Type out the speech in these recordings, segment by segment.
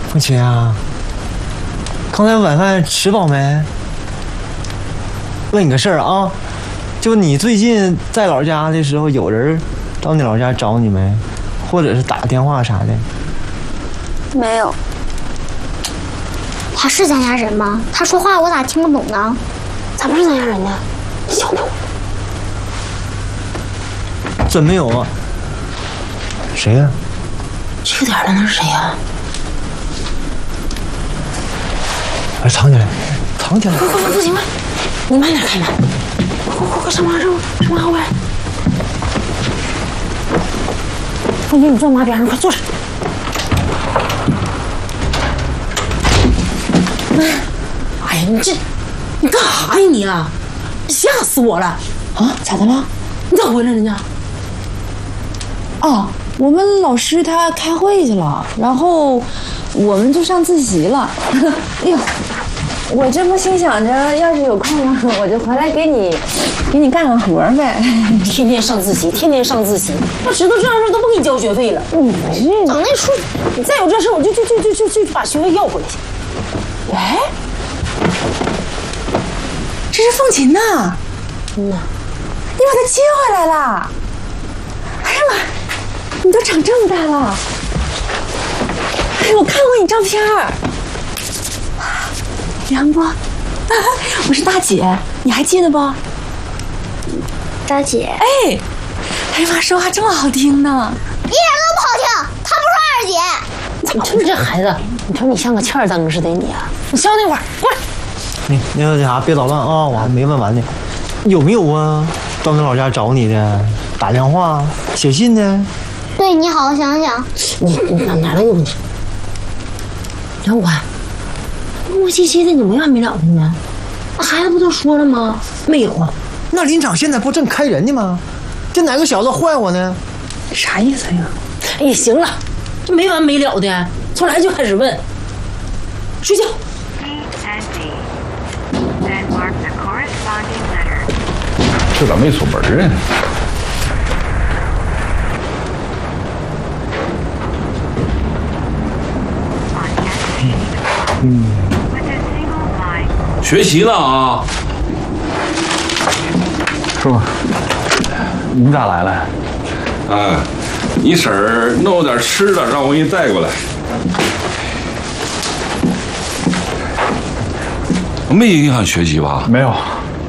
凤琴啊，刚才晚饭吃饱没？问你个事儿啊，就你最近在老家的时候，有人到你老家找你没？或者是打个电话啥的？ 没有。他是咱家人吗？他说话我咋听不懂呢？ 咋不是咱家人呢？你小点。 真没有啊？谁呀？ 这点了，那是谁呀？ 哎，藏起来，藏起来！ 快，不行了，你慢点开门。快，上马后边。凤姐，你坐马边上，快坐着。哎呀，你干啥呀你啊？吓死我了！啊，咋的了？你咋回来了呢？ 哦，我们老师他开会去了，然后我们就上自习了。哎呦，我这不心想着，要是有空我就回来给你干个活呗。 天天上自习，要知道这样事都不给你交学费了。 你这整那书，你再有这事我就把学费要回来去。 哎，这是凤琴呐！ 嗯呐， 你把她接回来了。哎呀妈，你都长这么大了。哎，我看过你照片儿。杨波，我是大姐，你还记得不？ 大姐， 哎呀妈，说话这么好听呢。 一点都不好听，她不是二姐。 怎么就这孩子？你说你像个欠儿灯似的你啊！你消那会儿，过来。 你那啥，别捣乱啊！我还没问完呢。有没有啊？到你老家找你的，打电话、写信呢？ 对你好好想想。 你哪来有问题？杨武汉，磨磨唧唧的，你没完没了的呢。那孩子不都说了吗？没有啊。 那林长现在不正开人呢吗？这哪个小子坏我呢？ 啥意思呀？ 哎呀，行了，这没完没了的，从来就开始问。睡觉。 这咋没锁门呢？学习呢啊！ 叔，你咋来了？ 啊，你婶儿弄了点吃的，让我给你带过来。没影响学习吧？ 没有。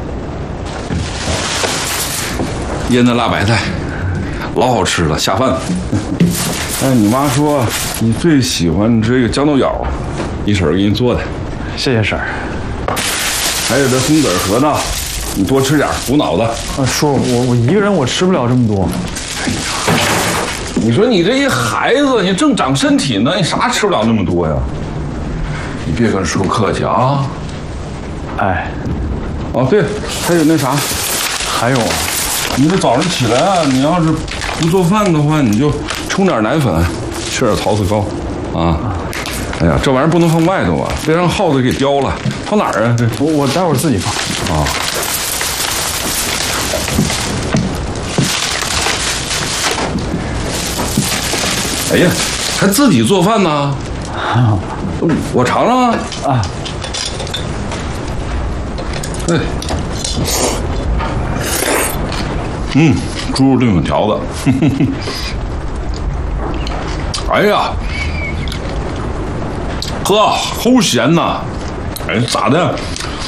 腌的辣白菜，老好吃了，下饭。哎，你妈说你最喜欢这个豇豆角，你婶儿给你做的。 谢谢婶儿。 还有这松子核桃，你多吃点，补脑子。 叔，我一个人我吃不了这么多。 你说你这一孩子，你正长身体呢，你啥吃不了那么多呀？你别跟叔客气啊。 哎， 哦对，还有那啥， 还有， 你这早上起来啊，你要是不做饭的话，你就冲点奶粉，吃点桃子糕，啊。哎呀，这玩意儿不能放外头啊，别让耗子给叼了。放哪儿啊？这我待会儿自己放。 啊。哎呀，还自己做饭呢？我尝尝啊。啊。哎。猪肉炖粉条子。哎呀。齁咸呐！哎，咋的？